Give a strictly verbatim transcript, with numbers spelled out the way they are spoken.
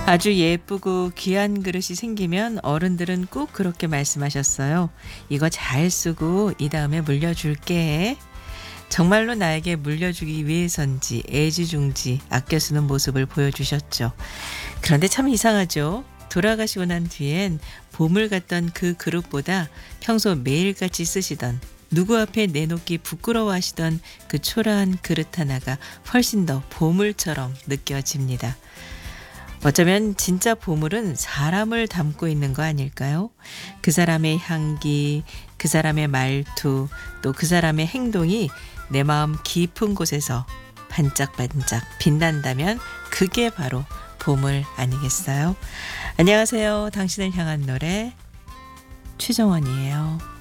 아주 예쁘고 귀한 그릇이 생기면 어른들은 꼭 그렇게 말씀하셨어요. 이거 잘 쓰고 이 다음에 물려줄게. 정말로 나에게 물려주기 위해선지 애지중지 아껴 쓰는 모습을 보여주셨죠. 그런데 참 이상하죠. 돌아가시고 난 뒤엔 보물 같던 그 그릇보다 평소 매일같이 쓰시던 누구 앞에 내놓기 부끄러워하시던 그 초라한 그릇 하나가 훨씬 더 보물처럼 느껴집니다. 어쩌면 진짜 보물은 사람을 담고 있는 거 아닐까요? 그 사람의 향기, 그 사람의 말투, 또 그 사람의 행동이 내 마음 깊은 곳에서 반짝반짝 빛난다면 그게 바로 보물 아니겠어요? 안녕하세요. 당신을 향한 노래 최정원이에요.